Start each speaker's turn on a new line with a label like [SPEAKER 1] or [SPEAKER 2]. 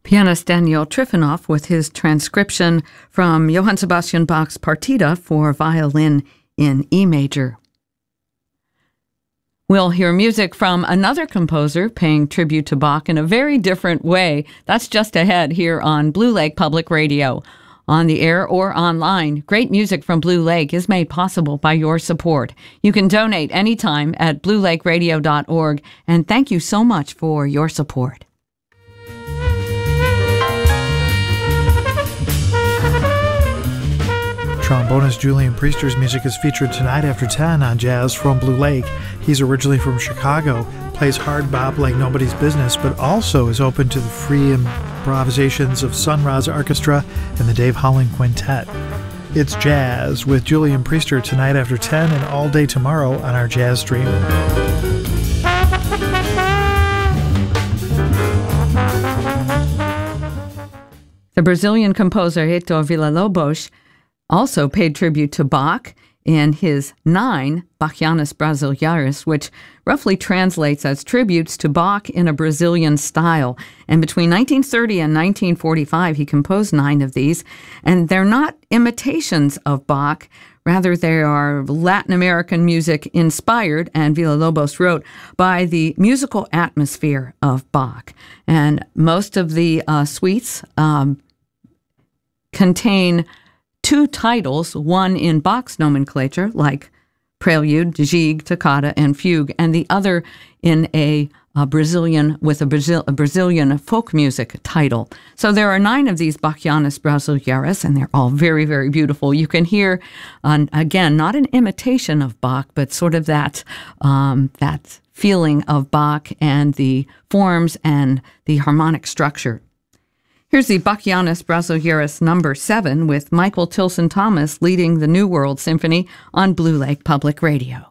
[SPEAKER 1] Pianist Daniel Trifonov with his transcription from Johann Sebastian Bach's Partita for violin in E major. We'll hear music from another composer paying tribute to Bach in a very different way. That's just ahead here on Blue Lake Public Radio. On the air or online, great music from Blue Lake is made possible by your support. You can donate anytime at bluelakeradio.org, and thank you so much for your support.
[SPEAKER 2] Trombonist Julian Priester's music is featured tonight after 10 on Jazz from Blue Lake. He's originally from Chicago, plays hard bop like nobody's business, but also is open to the free improvisations of Sun Ra's Orchestra and the Dave Holling Quintet. It's Jazz with Julian Priester tonight after 10 and all day tomorrow on our Jazz Stream.
[SPEAKER 1] The Brazilian composer Heitor Villa-Lobos also paid tribute to Bach in his 9 Bachianas Brasileiras, which roughly translates as tributes to Bach in a Brazilian style. And between 1930 and 1945, he composed 9 of these, and they're not imitations of Bach. Rather, they are Latin American music inspired, and Villa-Lobos wrote, by the musical atmosphere of Bach. And most of the suites contain 2 titles, one in Bach's nomenclature, like Prelude, Gigue, Toccata, and Fugue, and the other in a Brazilian folk music title. So there are 9 of these Bachianas Brasileiras, and they're all very, very beautiful. You can hear, again, not an imitation of Bach, but sort of that feeling of Bach and the forms and the harmonic structure. Here's the Bachianas Brasileiras number 7 with Michael Tilson Thomas leading the New World Symphony on Blue Lake Public Radio.